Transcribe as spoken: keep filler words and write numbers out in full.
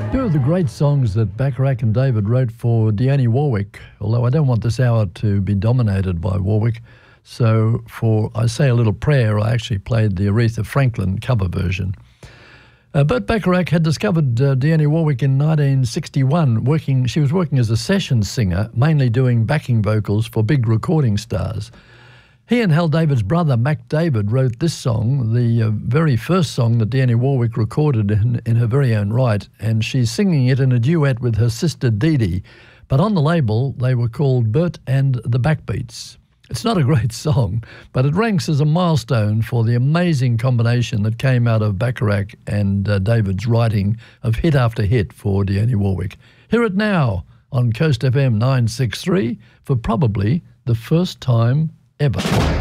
Two of the great songs that Bacharach and David wrote for Dionne Warwick, although I don't want this hour to be dominated by Warwick, so for I Say a Little Prayer, I actually played the Aretha Franklin cover version. Uh, Burt Bacharach had discovered uh, Dionne Warwick in nineteen sixty-one. Working, she was working as a session singer, mainly doing backing vocals for big recording stars. He and Hal David's brother, Mac David, wrote this song, the uh, very first song that Dionne Warwick recorded in, in her very own right, and she's singing it in a duet with her sister Dee Dee. But on the label, they were called Burt and the Backbeats. It's not a great song, but it ranks as a milestone for the amazing combination that came out of Bacharach and uh, David's writing of hit after hit for Dionne Warwick. Hear it now on Coast F M nine sixty-three for probably the first time ever.